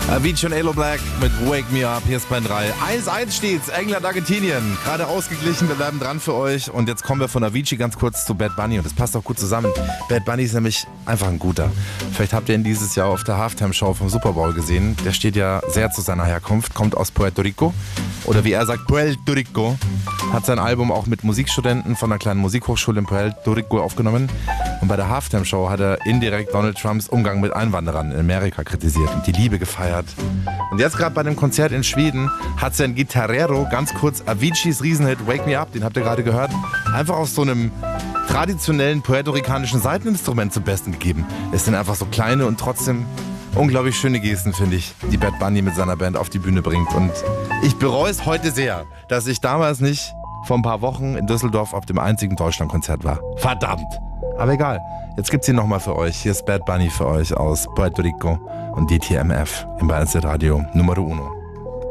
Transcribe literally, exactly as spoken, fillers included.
Avicii und Aloe Black mit Wake Me Up. Hier ist Band drei. eins eins steht's. England, Argentinien. Gerade ausgeglichen. Wir bleiben dran für euch. Und jetzt kommen wir von Avicii ganz kurz zu Bad Bunny. Und das passt auch gut zusammen. Bad Bunny ist nämlich einfach ein guter. Vielleicht habt ihr ihn dieses Jahr auf der Halftime-Show vom Super Bowl gesehen. Der steht ja sehr zu seiner Herkunft. Kommt aus Puerto Rico. Oder wie er sagt, Puerto Rico. Hat sein Album auch mit Musikstudenten von einer kleinen Musikhochschule in Puerto Rico aufgenommen. Und bei der Halftime-Show hat er indirekt Donald Trumps Umgang mit Einwanderern in Amerika kritisiert und die Liebe gefeiert. Und jetzt gerade bei einem Konzert in Schweden hat sein Gitarrero ganz kurz Aviciis Riesenhit Wake Me Up, den habt ihr gerade gehört, einfach aus so einem traditionellen puerto-ricanischen Saiteninstrument zum Besten gegeben. Es sind einfach so kleine und trotzdem unglaublich schöne Gesten, finde ich, die Bad Bunny mit seiner Band auf die Bühne bringt. Und ich bereue es heute sehr, dass ich damals nicht vor ein paar Wochen in Düsseldorf auf dem einzigen Deutschlandkonzert war. Verdammt! Aber egal, jetzt gibt's ihn nochmal für euch. Hier ist Bad Bunny für euch aus Puerto Rico und D T M F im Bayern Radio Numero Uno.